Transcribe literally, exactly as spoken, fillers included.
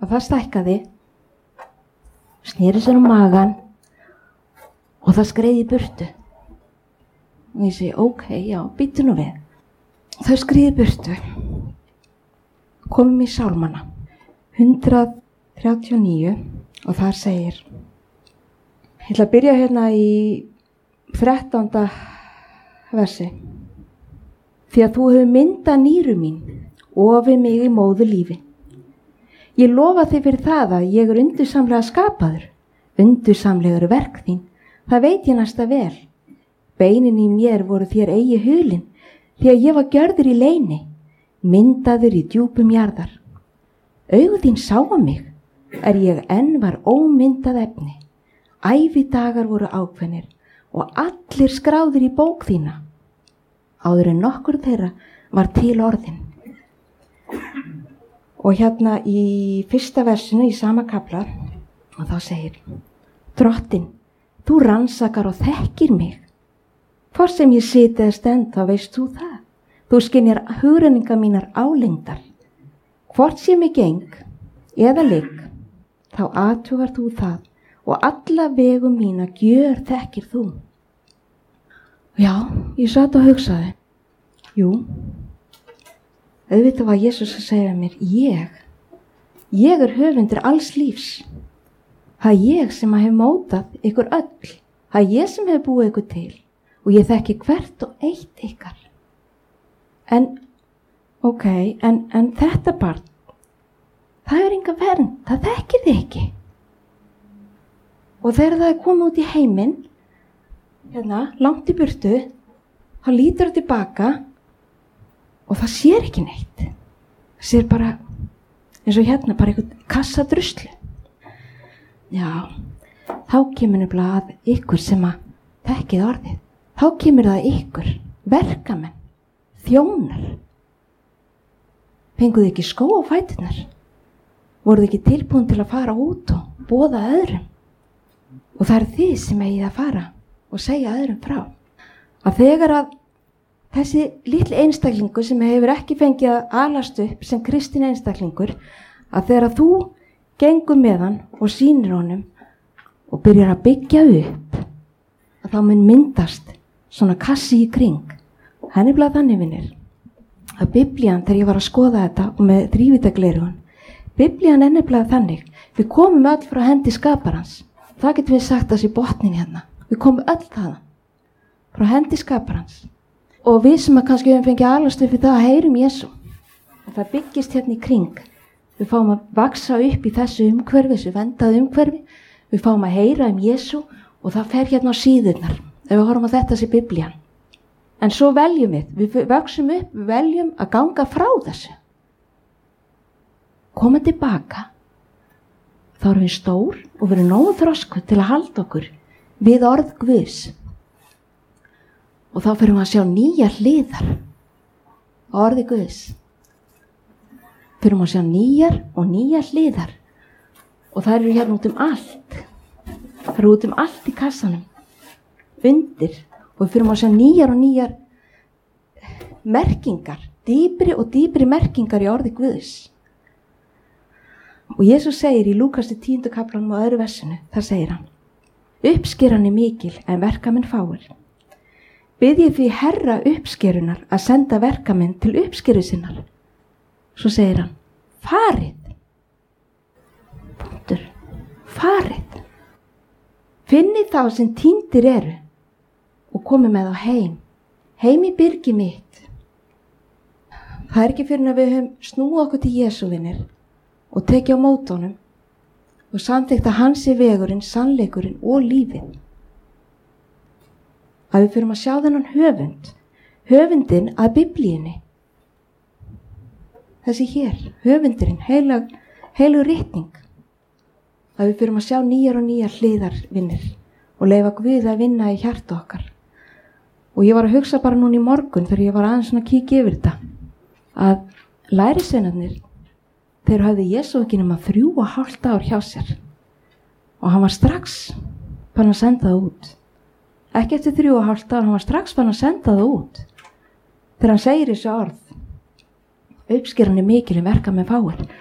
að það stækkaði, sneri sér á magan og það skreiði í burtu. Og ég segi, ok, já, býttu nú við. Þau skreiði í burtu, komum í sálmana, hundrað þrjátíu og níu og þar segir, ég ætla að byrja hérna í þrettánda versi. Því að þú hefur myndað nýru mín, ofið mig í móðu lífi. Ég lofa þig fyrir það að ég er undursamlega skapaður, undursamlegur verk þín, það veit ég næsta vel. Beinin í mér voru þér eigi hulin, því að ég var gjörður í leyni, myndaður í djúpum jarðar. Augu þín sáu mig, er ég enn var ómyndað efni. Ævidagar voru ákveðnir og allir skráðir í bók þína. Áður en nokkur þeirra var til orðin. Og hérna í fyrsta versinu í sama kafla, og þá segir, Drottin, þú rannsakar og þekkir mig. Hvort sem ég siti eða stend, þá veist þú það. Þú skynjar hugrenningar mínar álengdar. Hvort sem ég geng eða ligg, þá athugar þú það og alla vegum mína gjör þekkir þú. Já, ég satt og hugsaði. Jú, auðvitað var Jesús að segja mér, ég, ég er höfundur alls lífs. Það er ég sem hef mótað ykkur öll. Það er ég sem hef búið ykkur til og ég þekki hvert og eitt ykkar. En, ok, en, en þetta barn, það er enga vernd, það þekkir þið ekki. Og þegar það er komið út í heiminn, hérna, langt í burtu, þá lítur það tilbaka og það sér ekki neitt. Það sér bara, eins og hérna, bara einhvern kassa druslu. Já, þá kemur nefnilega að ykkur sem að þekkið orðið. Þá kemur það ykkur, verkamenn, þjónar. Fenguð ekki skó á fæturnar? Voruð ekki tilbúin til að fara út og boða öðrum? Og það er þið sem eigið að fara og segja öðrum frá. Að þegar að þessi litli einstaklingur sem hefur ekki fengið að alast upp sem kristin einstaklingur, að þegar að þú gengur með hann og sýnir honum og byrjar að byggja upp, að þá mun myndast svona kassi í kring. Henni blað þannig vinnir. Að Biblían, þegar ég var að skoða þetta og með þrívídagleraugun, Biblían er nefnilega þannig, við komum öll frá hendi skaparans. Það getum við sagt þessi botnin hérna. Við komum öll þaðan, frá hendi skaparans. Og við sem að kannski höfum fengið alast upp við það að heyrum Jesú. Og það byggist hérna í kring. Við fáum að vaksa upp í þessu umhverfi, þessu vendaðu umhverfi. Við fáum að heyra um Jesú og það fer hérna á síðurnar. Ef við horfum á þetta sem Biblían. En svo veljum við, við vöksum upp, við veljum að ganga frá þessu. Koma tilbaka, þá erum við stór og við erum nógu þroskuð til að halda okkur við orð Guðs. Og þá fyrir við að sjá nýjar hliðar á orði Guðs. Fyrir við að sjá nýjar og nýjar hliðar. Og það eru hérna út um allt. Það eru út um allt í kassanum. Undir. Og við fyrir að sjá nýjar og nýjar merkingar. Dýpri og dýpri merkingar í orði Guðs. Og Jesús segir í Lúkasi tíundu kaflanum og öðru versinu, þar segir hann, uppskeran er mikil en verkamenn fáir. Biðjið því Herra uppskerunar að senda verkamenn til uppskeru sinnar. Svo segir hann, farið. Punktur. Farið. Finnið þá sem týndir eru og komið með þá heim. Heim í byrgi mitt. Það er ekki fyrir að við höfum snúið okkur til Jesú vinir og tekið á mótónum og samþykkt að hans er vegurinn, sannleikurinn og lífið. Að við fyrir að sjá þennan höfund, höfundin að Biblíunni. Þessi hér, höfundurinn, heilag, heilag ritning. Að við fyrir að sjá nýjar og nýjar hliðarvinnir og leyfa Guð að vinna í hjarta okkar. Og ég var að hugsa bara núna í morgun þegar ég var aðeins svona að kíkja yfir þetta, að lærisveinarnir, þeir hafði Jesú ekki nema þrjú og hálft ár hjá sér og hann var strax fann að senda það út. Ekki eftir þrjú og hálft ár, hann var strax fann að senda það út. Þegar hann segir þessu orð, uppskeran er mikil en verkamenn fáir.